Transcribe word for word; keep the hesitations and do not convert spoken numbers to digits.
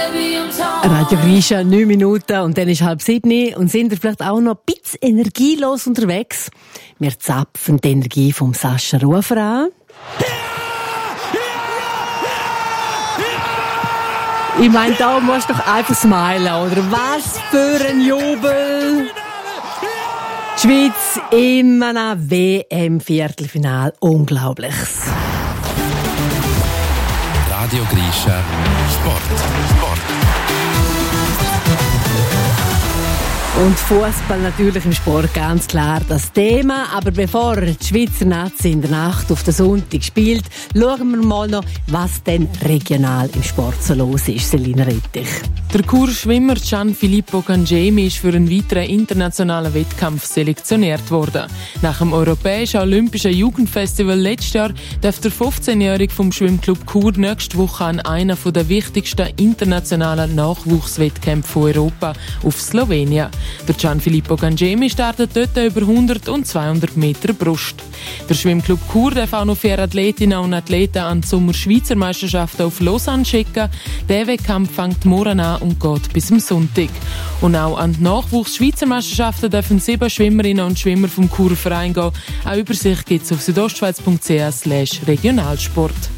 Radio Grisha, neun Minuten und dann ist halb sieben und sind wir vielleicht auch noch ein bisschen energielos unterwegs. Wir zapfen die Energie vom Sascha Rufer an. Ich meine, da musst du doch einfach smilen, oder? Was für ein Jubel! Die Schweiz in einem W M-Viertelfinale. Unglaubliches. Radio Grisha Sport. Sport. Und Fußball natürlich im Sport ganz klar das Thema. Aber bevor die Schweizer Nazi in der Nacht auf den Sonntag spielt, schauen wir mal noch, was denn regional im Sport so los ist. Selina Rettich. Der Kurschwimmer Gianfilippo Cangemi ist für einen weiteren internationalen Wettkampf selektioniert worden. Nach dem Europäischen Olympischen Jugendfestival letztes Jahr darf der fünfzehnjährige vom Schwimmclub Chur nächste Woche an einer der wichtigsten internationalen Nachwuchswettkämpfe von Europa auf Slowenien. Der Gianfilippo Cangemi startet dort über hundert und zweihundert Meter Brust. Der Schwimmclub Chur darf auch noch vier Athletinnen und Athleten an die Sommer-Schweizer Meisterschaften auf Lausanne schicken. Der Wettkampf fängt morgen an und geht bis zum Sonntag. Und auch an die Nachwuchs-Schweizer Meisterschaften dürfen sieben Schwimmerinnen und Schwimmer vom Churer Verein gehen. Eine Übersicht gibt es auf südostschweiz punkt c h slash regionalsport.